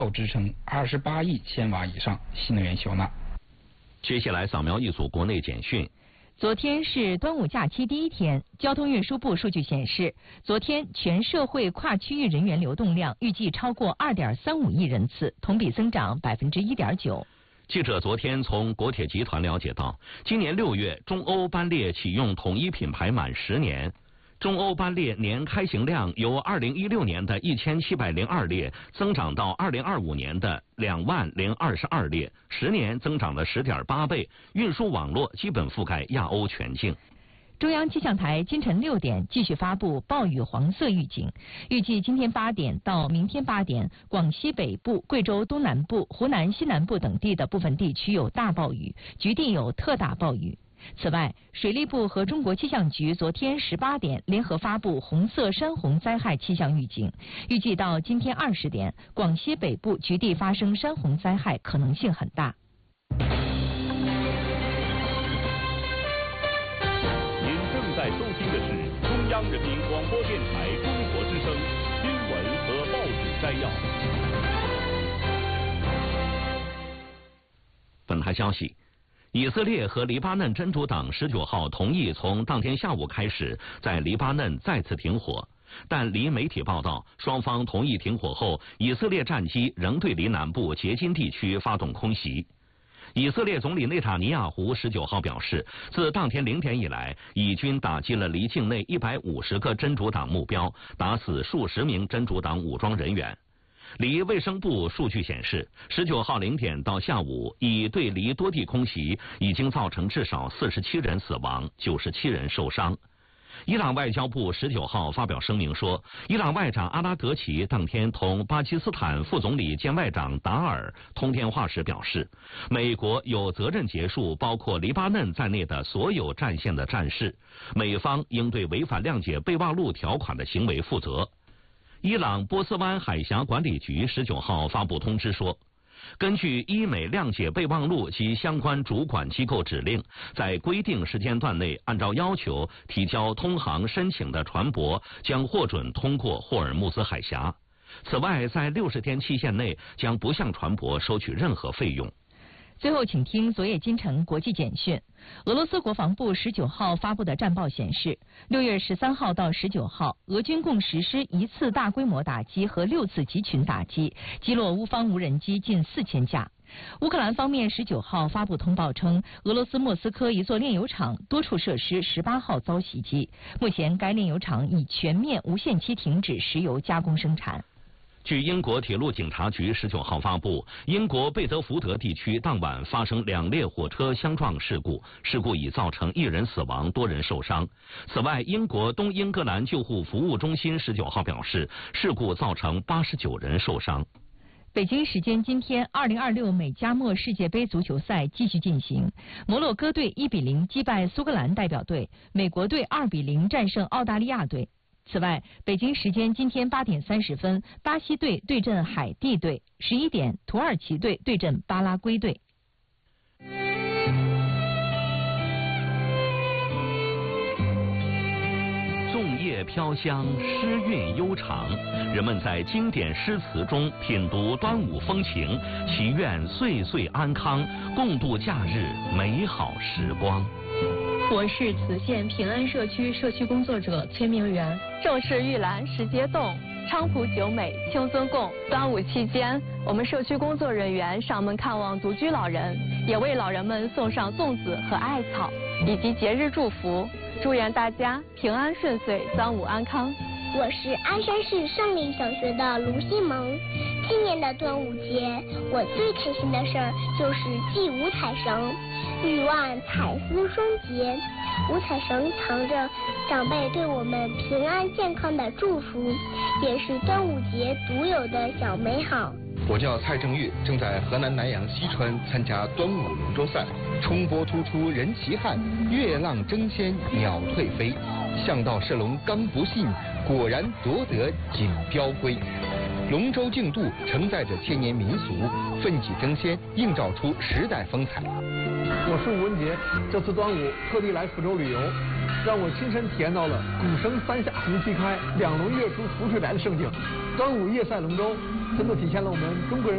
支撑28亿千瓦以上新能源消纳。 接下来扫描一组国内简讯。 昨天是端午假期第一天，交通运输部数据显示，昨天全社会跨区域人员流动量预计超过2.35亿人次，同比增长1.9%。 记者昨天从国铁集团了解到，今年6月中欧班列启用统一品牌满10年。中欧班列年开行量由2016年的1702列增长到2025年的20022列，10年增长了10.8倍，运输网络基本覆盖亚欧全境。 中央气象台今晨6点继续发布暴雨黄色预警，预计今天8点到明天8点，广西北部、贵州东南部、湖南西南部等地的部分地区有大暴雨，局地有特大暴雨。此外，水利部和中国气象局昨天18点联合发布红色山洪灾害气象预警，预计到今天20点，广西北部局地发生山洪灾害可能性很大。 您正在收听的是中央人民广播电台中国之声新闻和报纸摘要。 本台消息。以色列和黎巴嫩真主党19号同意从当天下午开始在黎巴嫩再次停火，但黎媒体报道，双方同意停火后，以色列战机仍对黎南部杰金地区发动空袭。以色列总理内塔尼亚胡19号表示，自当天0点以来，以军打击了黎境内150个真主党目标，打死数十名真主党武装人员。黎卫生部数据显示，19号0点到下午，以对黎多地空袭已经造成至少47人死亡，97人受伤。伊朗外交部19号发表声明说，伊朗外长阿拉德齐当天同巴基斯坦副总理兼外长达尔通电话时表示，美国有责任结束包括黎巴嫩在内的所有战线的战事，美方应对违反谅解备忘录条款的行为负责。伊朗波斯湾海峡管理局19号发布通知说，根据伊美谅解备忘录及相关主管机构指令，在规定时间段内按照要求提交通航申请的船舶将获准通过霍尔木兹海峡。此外，在60天期限内将不向船舶收取任何费用。 最后，请听昨夜今晨国际简讯。俄罗斯国防部19号发布的战报显示，6月13号到19号，俄军共实施1次大规模打击和6次集群打击，击落乌方无人机近4000架。乌克兰方面19号发布通报称，俄罗斯莫斯科一座炼油厂多处设施18号遭袭击，目前该炼油厂已全面无限期停止石油加工生产。 据英国铁路警察局19号发布，英国贝德福德地区当晚发生2列火车相撞事故，事故已造成1人死亡，多人受伤。此外，英国东英格兰救护服务中心19号表示，事故造成89人受伤。 北京时间今天，2026美加墨世界杯足球赛继续进行，摩洛哥队1-0击败苏格兰代表队，美国队2-0战胜澳大利亚队。此外，北京时间今天8点30分，巴西队对阵海地队；11点，土耳其队对阵巴拉圭队。 粽叶飘香，诗韵悠长，人们在经典诗词中品读端午风情，祈愿岁岁安康，共度假日美好时光。 我是磁县平安社区社区工作者崔明媛。 正是玉兰时节动，菖蒲酒美清尊供。端午期间，我们社区工作人员上门看望独居老人，也为老人们送上粽子和艾草，以及节日祝福，祝愿大家平安顺遂，端午安康。 我是鞍山市胜利小学的卢西萌。今年的端午节，我最开心的事儿就是系五彩绳。欲望彩丝双结，五彩绳藏着长辈对我们平安健康的祝福，也是端午节独有的小美好。 我叫蔡正玉，正在河南南阳西川参加端午龙舟赛。冲波突出人齐汉，月浪争先鸟退飞。向道射龙刚不信，果然夺得锦标归。龙舟竞渡承载着千年民俗，奋起争先，映照出时代风采。 我是吴文杰，这次端午特地来福州旅游，让我亲身体验到了鼓声三下红旗开，两龙跃出浮水来的盛景。端午夜赛龙舟，真的体现了我们中国人